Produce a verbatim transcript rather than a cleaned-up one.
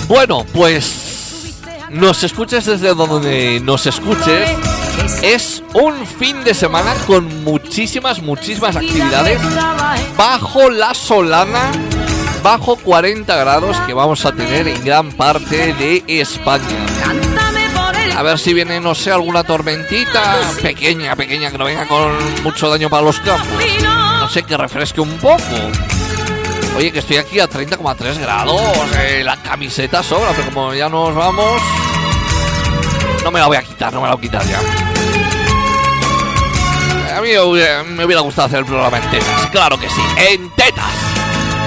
Bueno, pues nos escuches desde donde nos escuches. Es un fin de semana con muchísimas, muchísimas actividades bajo la solana, bajo cuarenta grados que vamos a tener en gran parte de España. A ver si viene, no sé, alguna tormentita pequeña, pequeña, que no venga con mucho daño para los campos. No sé, que refresque un poco. Oye, que estoy aquí a treinta coma tres grados, eh, la camiseta sobra, pero como ya nos vamos, no me la voy a quitar, no me la voy a quitar ya. A mí me hubiera gustado hacer el programa en tetas, claro que sí, en tetas.